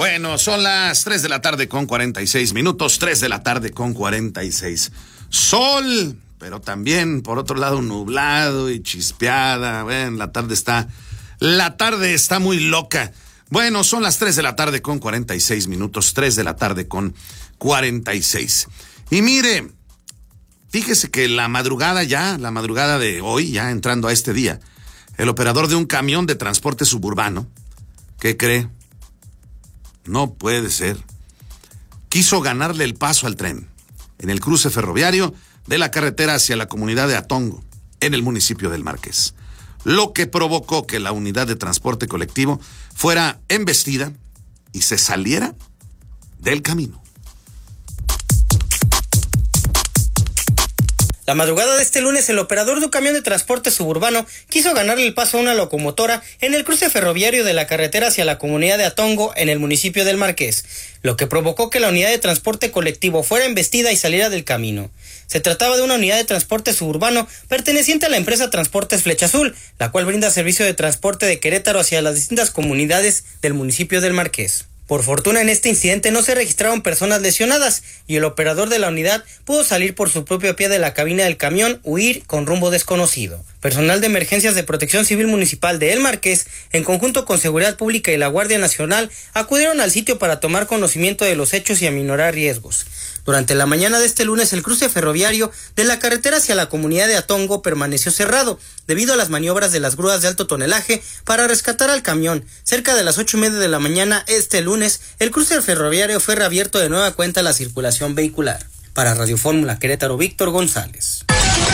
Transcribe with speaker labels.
Speaker 1: Bueno, son las 3 de la tarde con 46 minutos, 3 de la tarde con 46. Sol, pero también, por otro lado, nublado y chispeada. Bueno, la tarde está muy loca. Bueno, son las 3 de la tarde con 46 minutos, 3 de la tarde con 46. Y mire, fíjese que la madrugada de hoy, ya entrando a este día, el operador de un camión de transporte suburbano, ¿qué cree? No puede ser. Quiso ganarle el paso al tren en el cruce ferroviario de la carretera hacia la comunidad de Atongo, en el municipio del Marqués, lo que provocó que la unidad de transporte colectivo fuera embestida y se saliera del camino.
Speaker 2: La madrugada de este lunes, el operador de un camión de transporte suburbano quiso ganarle el paso a una locomotora en el cruce ferroviario de la carretera hacia la comunidad de Atongo, en el municipio del Marqués, lo que provocó que la unidad de transporte colectivo fuera embestida y saliera del camino. Se trataba de una unidad de transporte suburbano perteneciente a la empresa Transportes Flecha Azul, la cual brinda servicio de transporte de Querétaro hacia las distintas comunidades del municipio del Marqués. Por fortuna, en este incidente no se registraron personas lesionadas y el operador de la unidad pudo salir por su propio pie de la cabina del camión, huir con rumbo desconocido. Personal de emergencias de Protección Civil Municipal de El Marqués, en conjunto con Seguridad Pública y la Guardia Nacional, acudieron al sitio para tomar conocimiento de los hechos y aminorar riesgos. Durante la mañana de este lunes, el cruce ferroviario de la carretera hacia la comunidad de Atongo permaneció cerrado debido a las maniobras de las grúas de alto tonelaje para rescatar al camión. Cerca de las 8:30 de la mañana este lunes, el cruce ferroviario fue reabierto de nueva cuenta a la circulación vehicular. Para Radio Fórmula Querétaro, Víctor González.